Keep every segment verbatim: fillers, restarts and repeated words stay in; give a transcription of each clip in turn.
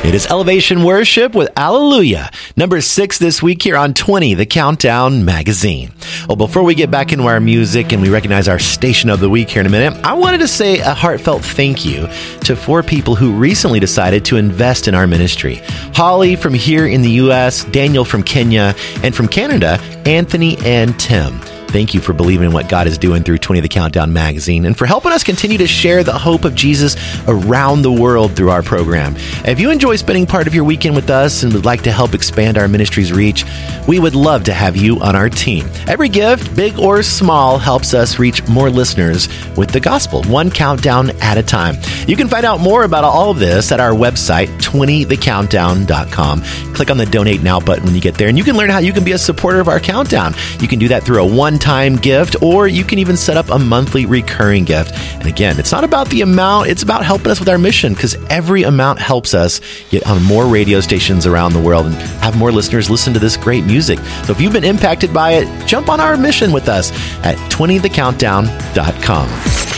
It is Elevation Worship with Alleluia, number six this week here on twenty, the Countdown Magazine. Well, before we get back into our music and we recognize our station of the week here in a minute, I wanted to say a heartfelt thank you to four people who recently decided to invest in our ministry. Holly from here in the U S, Daniel from Kenya, and from Canada, Anthony and Tim. Thank you for believing in what God is doing through twenty The Countdown Magazine and for helping us continue to share the hope of Jesus around the world through our program. If you enjoy spending part of your weekend with us and would like to help expand our ministry's reach, we would love to have you on our team. Every gift, big or small, helps us reach more listeners with the gospel, one countdown at a time. You can find out more about all of this at our website, twenty the countdown dot com. Click on the Donate Now button when you get there, and you can learn how you can be a supporter of our countdown. You can do that through a one time gift, or you can even set up a monthly recurring gift. And again, it's not about the amount, it's about helping us with our mission, because every amount helps us get on more radio stations around the world and have more listeners listen to this great music. So if you've been impacted by it, jump on our mission with us at twenty the countdown dot com.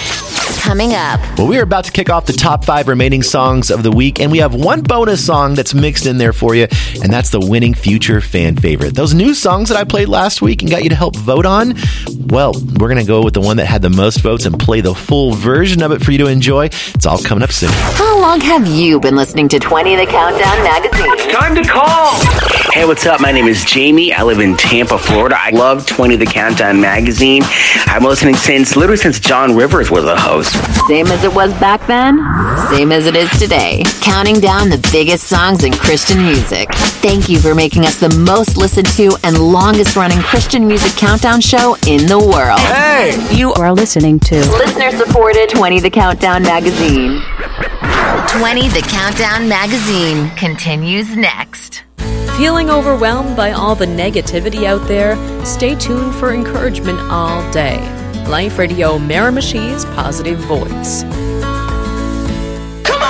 Coming up. Well, we are about to kick off the top five remaining songs of the week, and we have one bonus song that's mixed in there for you, and that's the winning future fan favorite. Those new songs that I played last week and got you to help vote on, well, we're going to go with the one that had the most votes and play the full version of it for you to enjoy. It's all coming up soon. How long have you been listening to twenty The Countdown Magazine? It's time to call! Hey, what's up? My name is Jamie. I live in Tampa, Florida. I love twenty The Countdown Magazine. I've been listening since, literally since John Rivers was a host. Same as it was back then, same as it is today. Counting down the biggest songs in Christian music. Thank you for making us the most listened to and longest running Christian music countdown show in the world. Hey! You are listening to listener supported twenty The Countdown Magazine. twenty The Countdown Magazine continues next. Feeling overwhelmed by all the negativity out there? Stay tuned for encouragement all day. Life Radio Miramichi's Positive Voice. Come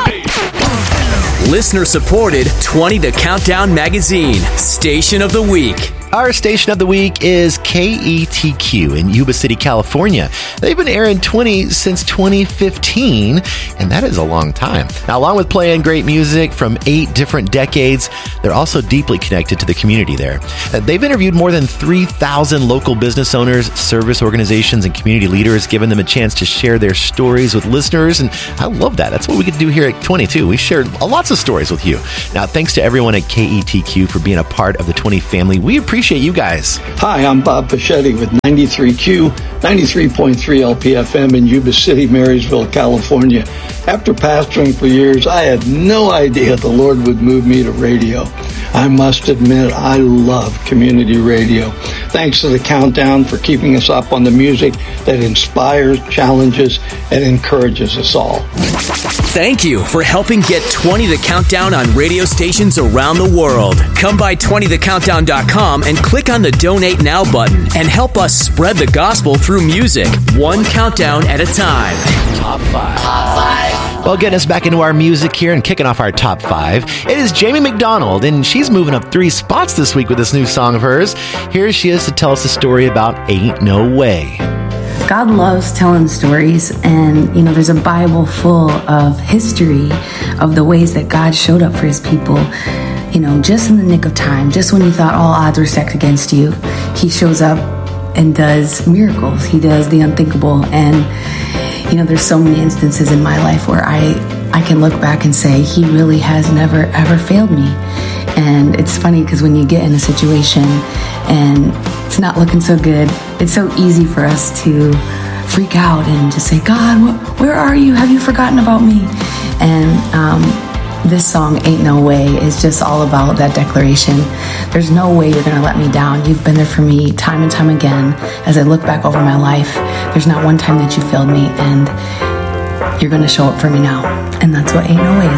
on! Listener supported twenty The Countdown Magazine, Station of the Week. Our station of the week is K E T Q in Yuba City, California. They've been airing twenty since twenty fifteen, and that is a long time. Now, along with playing great music from eight different decades, they're also deeply connected to the community there. They've interviewed more than three thousand local business owners, service organizations, and community leaders, giving them a chance to share their stories with listeners, and I love that. That's what we get to do here at twenty, too. We share lots of stories with you. Now, thanks to everyone at K E T Q for being a part of the twenty family. We appreciate Appreciate you guys. Hi, I'm Bob Pachetti with ninety-three Q, ninety-three point three L P F M in Yuba City, Marysville, California. After pastoring for years, I had no idea the Lord would move me to radio. I must admit, I love community radio. Thanks to the Countdown for keeping us up on the music that inspires, challenges, and encourages us all. Thank you for helping get twenty The Countdown on radio stations around the world. Come by twenty the countdown dot com and click on the Donate Now button and help us spread the gospel through music, one countdown at a time. Top five. Top five. Well, getting us back into our music here and kicking off our top five, it is Jamie McDonald, and she's moving up three spots this week with this new song of hers. Here she is to tell us a story about Ain't No Way. God loves telling stories, and you know, there's a Bible full of history of the ways that God showed up for his people. You know, just in the nick of time, just when you thought all odds were stacked against you, he shows up and does miracles. He does the unthinkable. And you know, there's so many instances in my life where I I can look back and say he really has never ever failed me. And it's funny because when you get in a situation and it's not looking so good, it's so easy for us to freak out and just say, God, wh- where are you? Have you forgotten about me? And um, this song, Ain't No Way, is just all about that declaration. There's no way you're going to let me down. You've been there for me time and time again. As I look back over my life, there's not one time that you failed me, and you're going to show up for me now. And that's what Ain't No Way is